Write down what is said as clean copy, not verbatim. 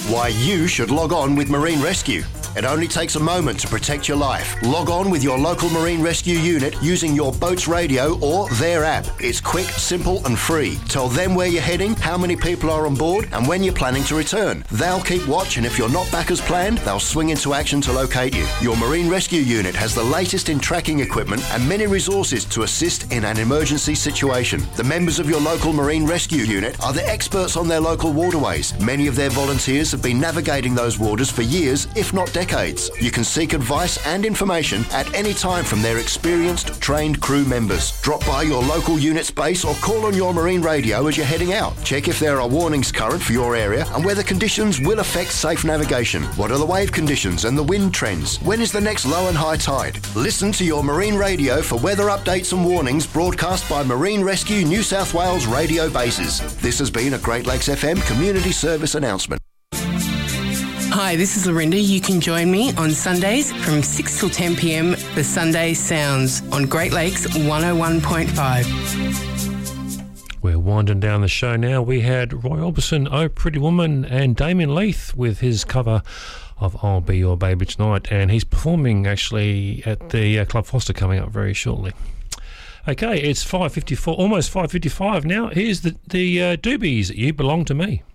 Why you should log on with Marine Rescue. It only takes a moment to protect your life. Log on with your local Marine Rescue unit using your boat's radio or their app. It's quick, simple and free. Tell them where you're heading, how many people are on board and when you're planning to return. They'll keep watch, and if you're not back as planned, they'll swing into action to locate you. Your Marine Rescue unit has the latest in tracking equipment and many resources to assist in an emergency situation. The members of your local Marine Rescue unit are the experts on their local waterways. Many of their volunteers have been navigating those waters for years, if not decades. You can seek advice and information at any time from their experienced, trained crew members. Drop by your local unit's base or call on your marine radio as you're heading out. Check if there are warnings current for your area and whether conditions will affect safe navigation. What are the wave conditions and the wind trends? When is the next low and high tide? Listen to your marine radio for weather updates and warnings broadcast by Marine Rescue New South Wales radio bases. This has been a Great Lakes FM community service announcement. Hi, this is Lorinda. You can join me on Sundays from 6 till 10 p.m. for Sunday Sounds on Great Lakes 101.5. We're winding down the show now. We had Roy Orbison, Oh Pretty Woman, and Damien Leith with his cover of I'll Be Your Baby Tonight, and he's performing actually at the Club Foster coming up very shortly. Okay, it's 5:54, almost 5:55 now. Here's the Doobies, You Belong to Me.